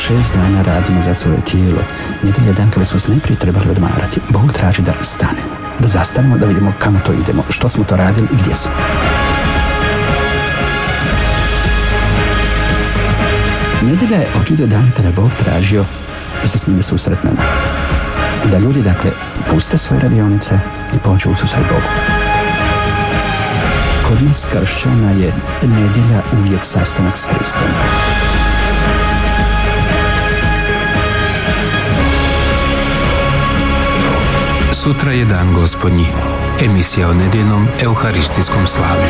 6 dana radimo za svoje tijelo. Nedjelja je dan kada smo se najprije trebali odmarati. Bog traži da stanemo, da zastanemo, da vidimo kamo to idemo, što smo to radili i gdje smo. Nedjelja je očito dan kada je Bog tražio da se s njime susretnemo. Da ljudi, dakle, puste svoje radionice i pođu u susret Bogu. Kod nas kršćana je nedjelja uvijek sastanak s Kristom. Sutra je dan Gospodnji. Emisija o nedjeljnom euharistijskom slavlju.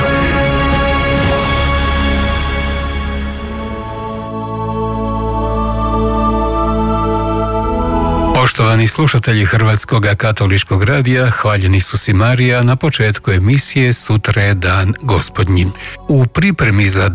Poštovani slušatelji Hrvatskog katoličkog radija, hvaljeni Isus i Marija, na početku emisije Sutra je dan Gospodnji. U pripremi za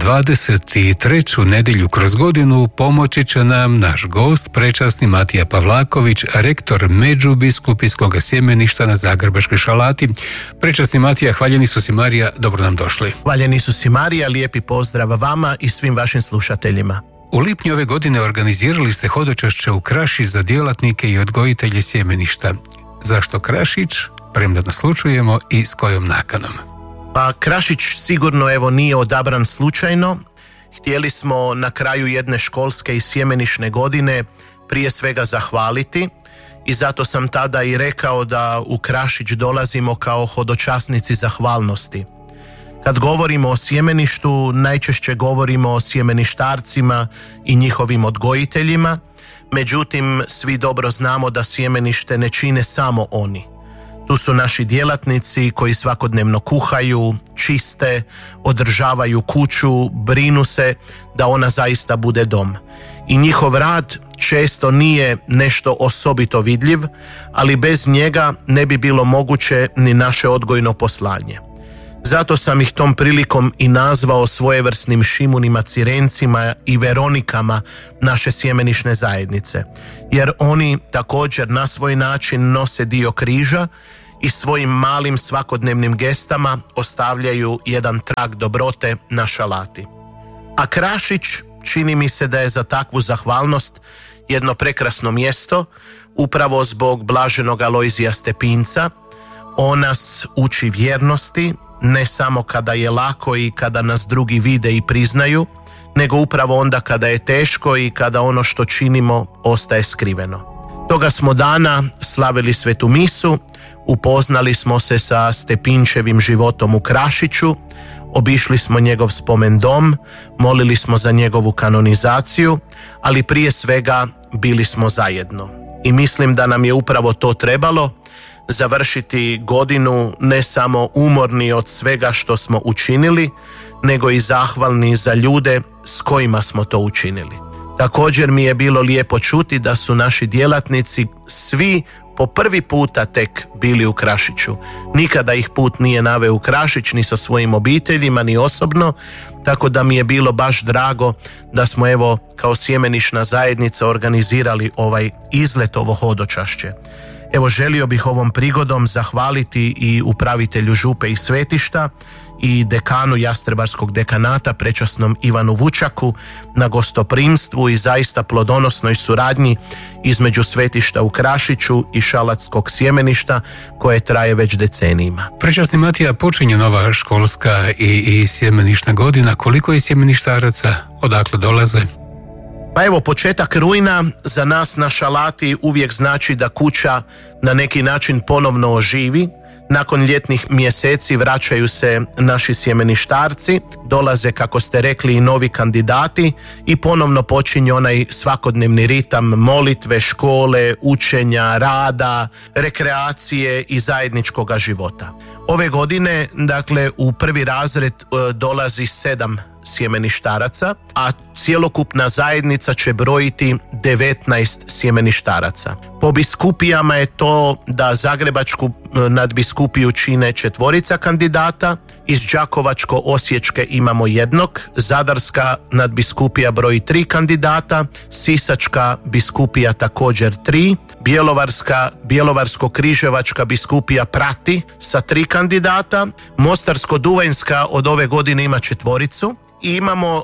23. nedjelju kroz godinu pomoći će nam naš gost, prečasni Matija Pavlaković, rektor Međubiskupijskog sjemeništa na Zagrebačkoj Šalati. Prečasni Matija, hvaljeni Isus i Marija, dobro nam došli. Hvaljeni Isus i Marija, lijepi pozdrav vama i svim vašim slušateljima. U lipnju ove godine organizirali ste hodočašće u Krašić za djelatnike i odgojitelje sjemeništa. Zašto Krašić? Premda naslučujemo i s kojom nakanom. Pa Krašić sigurno nije odabran slučajno. Htjeli smo na kraju jedne školske i sjemenišne godine prije svega zahvaliti i zato sam tada i rekao da u Krašić dolazimo kao hodočasnici zahvalnosti. Kad govorimo o sjemeništu, najčešće govorimo o sjemeništarcima i njihovim odgojiteljima, međutim, svi dobro znamo da sjemenište ne čine samo oni. Tu su naši djelatnici koji svakodnevno kuhaju, čiste, održavaju kuću, brinu se da ona zaista bude dom. I njihov rad često nije nešto osobito vidljiv, ali bez njega ne bi bilo moguće ni naše odgojno poslanje. Zato sam ih tom prilikom i nazvao svojevrsnim Šimunima Cirencima i Veronikama naše sjemenišne zajednice, jer oni također na svoj način nose dio križa i svojim malim svakodnevnim gestama ostavljaju jedan trag dobrote na Šalati. A Krašić, čini mi se da je za takvu zahvalnost jedno prekrasno mjesto, upravo zbog blaženog Alojzija Stepinca. On nas uči vjernosti, ne samo kada je lako i kada nas drugi vide i priznaju, nego upravo onda kada je teško i kada ono što činimo ostaje skriveno. Toga smo dana slavili svetu misu, upoznali smo se sa Stepinčevim životom u Krašiću, obišli smo njegov spomen dom, molili smo za njegovu kanonizaciju, ali prije svega bili smo zajedno. I mislim da nam je upravo to trebalo, završiti godinu ne samo umorni od svega što smo učinili, nego i zahvalni za ljude s kojima smo to učinili. Također mi je bilo lijepo čuti da su naši djelatnici svi po prvi puta tek bili u Krašiću. Nikada ih put nije naveo u Krašić, ni sa svojim obiteljima, ni osobno, tako da mi je bilo baš drago da smo kao sjemenišna zajednica organizirali ovaj izlet, ovo hodočašće. Želio bih ovom prigodom zahvaliti i upravitelju župe i svetišta i dekanu Jastrebarskog dekanata, prečasnom Ivanu Vučaku, na gostoprimstvu i zaista plodonosnoj suradnji između svetišta u Krašiću i šalatskog sjemeništa koje traje već decenijima. Prečasni Matija, počinje nova školska i sjemenišna godina. Koliko je sjemeništaraca? Odakle dolaze? Pa početak rujna za nas na Šalati uvijek znači da kuća na neki način ponovno oživi. Nakon ljetnih mjeseci vraćaju se naši sjemeništarci, dolaze, kako ste rekli, i novi kandidati i ponovno počinje onaj svakodnevni ritam molitve, škole, učenja, rada, rekreacije i zajedničkoga života. Ove godine, u prvi razred dolazi 7 sjemeništaraca, a cjelokupna zajednica će brojiti 19 sjemeništaraca. Po biskupijama je to da Zagrebačku nadbiskupiju čine 4 kandidata, iz Đakovačko-Osječke imamo 1, Zadarska nadbiskupija broji 3 kandidata, Sisačka biskupija također 3, Bjelovarsko-Križevačka biskupija prati sa 3 kandidata, Mostarsko-Duvanjska od ove godine ima 4 imamo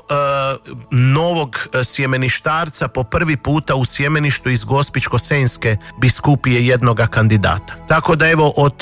novog sjemeništarca po prvi puta u sjemeništu iz Gospićko-senjske biskupije jednoga kandidata. Tako da evo od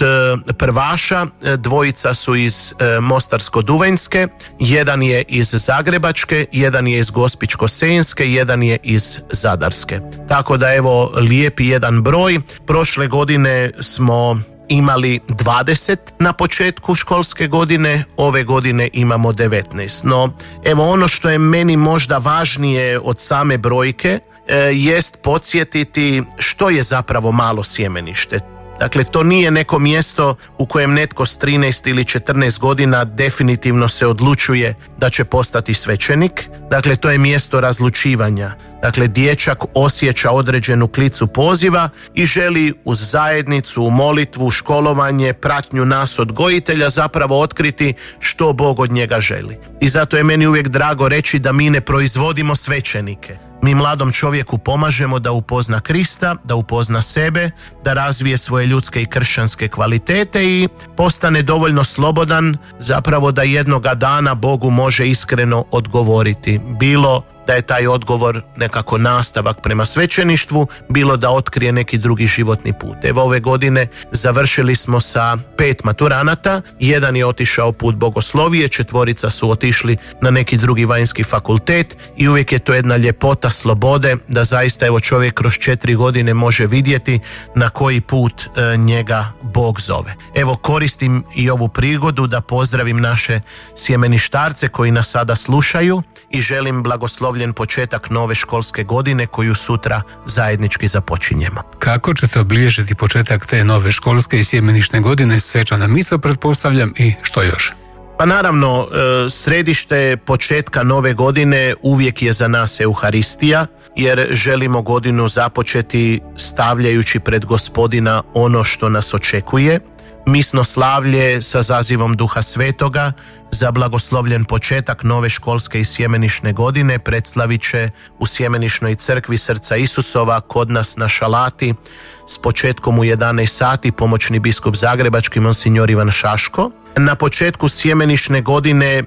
prvaša dvojica su iz Mostarsko-duvanjske, jedan je iz Zagrebačke, jedan je iz Gospićko-senjske, jedan je iz Zadarske. Tako da evo lijepi jedan broj. Prošle godine smo imali 20 na početku školske godine, ove godine imamo 19. No, evo ono što je meni možda važnije od same brojke jest podsjetiti što je zapravo malo sjemenište. Dakle, to nije neko mjesto u kojem netko s 13 ili 14 godina definitivno se odlučuje da će postati svećenik. Dakle, to je mjesto razlučivanja. Dakle, dječak osjeća određenu klicu poziva i želi uz zajednicu, molitvu, školovanje, pratnju nas odgojitelja zapravo otkriti što Bog od njega želi. I zato je meni uvijek drago reći da mi ne proizvodimo svećenike. Mi mladom čovjeku pomažemo da upozna Krista, da upozna sebe, da razvije svoje ljudske i kršćanske kvalitete i postane dovoljno slobodan zapravo da jednoga dana Bogu može iskreno odgovoriti. Bilo da je taj odgovor nekako nastavak prema svećeništvu, bilo da otkrije neki drugi životni put. Evo ove godine završili smo sa 5 maturanata, jedan je otišao put bogoslovije, 4 su otišli na neki drugi vanjski fakultet i uvijek je to jedna ljepota slobode da zaista evo čovjek kroz 4 godine može vidjeti na koji put njega Bog zove. Evo koristim i ovu prigodu da pozdravim naše sjemeništarce koji nas sada slušaju i želim blagoslovljen početak nove školske godine koju sutra zajednički započinjemo. Kako ćete obilježiti početak te nove školske i sjemenišne godine? Svečana misa pretpostavljam i što još? Pa naravno, središte početka nove godine uvijek je za nas Euharistija, jer želimo godinu započeti stavljajući pred Gospodina ono što nas očekuje. Misno slavlje sa zazivom Duha Svetoga za blagoslovljen početak nove školske i sjemenišne godine predslavit će u Sjemenišnoj crkvi Srca Isusova kod nas na Šalati s početkom u 11 sati pomoćni biskup Zagrebački monsignor Ivan Šaško. Na početku sjemenišne godine